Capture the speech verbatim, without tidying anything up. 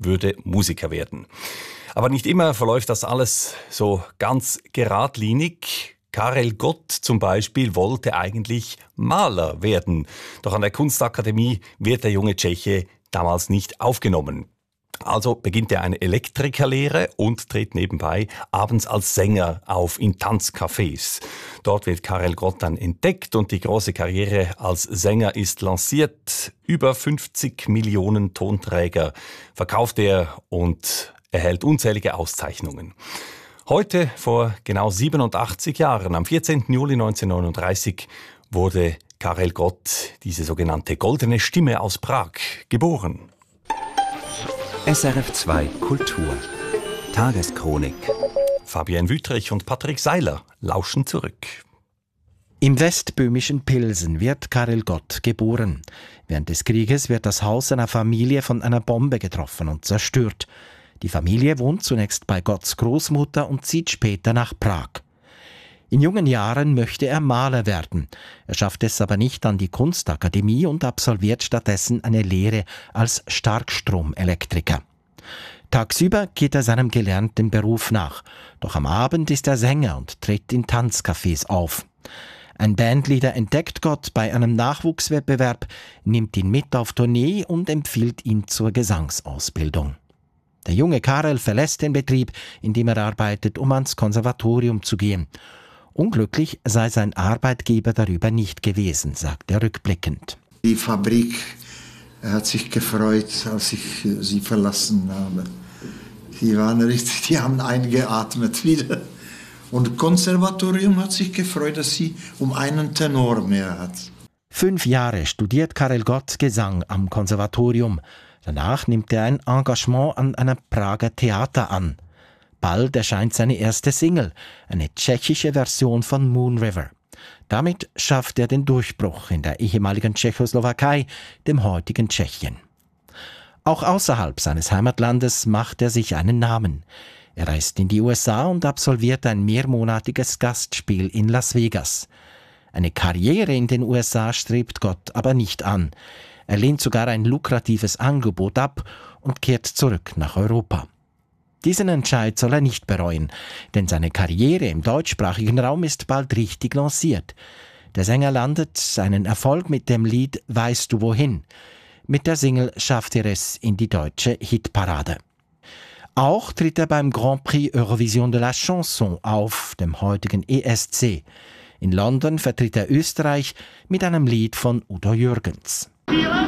würde Musiker werden. Aber nicht immer verläuft das alles so ganz geradlinig. Karel Gott zum Beispiel wollte eigentlich Maler werden. Doch an der Kunstakademie wird der junge Tscheche damals nicht aufgenommen. Also beginnt er eine Elektrikerlehre und tritt nebenbei abends als Sänger auf in Tanzcafés. Dort wird Karel Gott dann entdeckt und die große Karriere als Sänger ist lanciert. Über fünfzig Millionen Tonträger verkauft er und erhält unzählige Auszeichnungen. Heute, vor genau siebenundachtzig Jahren, am vierzehnten Juli neunzehnhundertneununddreißig, wurde Karel Gott, diese sogenannte goldene Stimme aus Prag, geboren. S R F zwei Kultur. Tageschronik. Fabienne Wüttrich und Patrick Seiler lauschen zurück. Im westböhmischen Pilsen wird Karel Gott geboren. Während des Krieges wird das Haus seiner Familie von einer Bombe getroffen und zerstört. Die Familie wohnt zunächst bei Gotts Großmutter und zieht später nach Prag. In jungen Jahren möchte er Maler werden. Er schafft es aber nicht an die Kunstakademie und absolviert stattdessen eine Lehre als Starkstromelektriker. Tagsüber geht er seinem gelernten Beruf nach. Doch am Abend ist er Sänger und tritt in Tanzcafés auf. Ein Bandleader entdeckt Gott bei einem Nachwuchswettbewerb, nimmt ihn mit auf Tournee und empfiehlt ihn zur Gesangsausbildung. Der junge Karel verlässt den Betrieb, in dem er arbeitet, um ans Konservatorium zu gehen. Unglücklich sei sein Arbeitgeber darüber nicht gewesen, sagt er rückblickend. Die Fabrik hat sich gefreut, als ich sie verlassen habe. Die waren richtig, die haben eingeatmet wieder. Und das Konservatorium hat sich gefreut, dass sie um einen Tenor mehr hat. Fünf Jahre studiert Karel Gott Gesang am Konservatorium. Danach nimmt er ein Engagement an einem Prager Theater an. Bald erscheint seine erste Single, eine tschechische Version von Moon River. Damit schafft er den Durchbruch in der ehemaligen Tschechoslowakei, dem heutigen Tschechien. Auch außerhalb seines Heimatlandes macht er sich einen Namen. Er reist in die U S A und absolviert ein mehrmonatiges Gastspiel in Las Vegas. Eine Karriere in den U S A strebt Gott aber nicht an. Er lehnt sogar ein lukratives Angebot ab und kehrt zurück nach Europa. Diesen Entscheid soll er nicht bereuen, denn seine Karriere im deutschsprachigen Raum ist bald richtig lanciert. Der Sänger landet seinen Erfolg mit dem Lied »Weißt du wohin?». Mit der Single schafft er es in die deutsche Hitparade. Auch tritt er beim Grand Prix Eurovision de la Chanson auf, dem heutigen E S C. In London vertritt er Österreich mit einem Lied von Udo Jürgens.